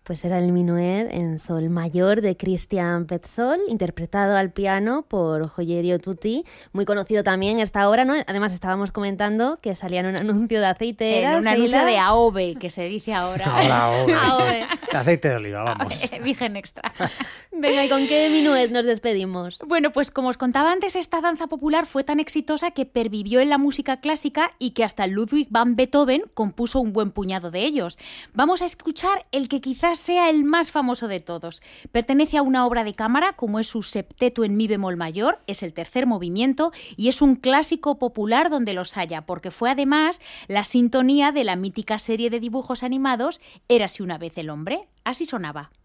Pues era el minuet en sol mayor de Christian Petzold, interpretado al piano por Joyerio Tutti, muy conocido también esta obra, ¿no? Además estábamos comentando que salía en un anuncio de aceite. En un anuncio de AOVE, que se dice ahora. Ahora, AOVE. sí. De aceite de oliva, vamos. Virgen extra. Venga, ¿y con qué minuet nos despedimos? Bueno, pues como os contaba antes, esta danza popular fue tan exitosa que pervivió en la música clásica y que hasta Ludwig van Beethoven compuso un buen puñado de ellos. Vamos a escuchar el que quizás sea el más famoso de todos. Pertenece a una obra de cámara, como es su septeto en mi bemol mayor, es el tercer movimiento y es un clásico popular donde los haya, porque fue además la sintonía de la mítica serie de dibujos animados Érase una vez el hombre. Así sonaba.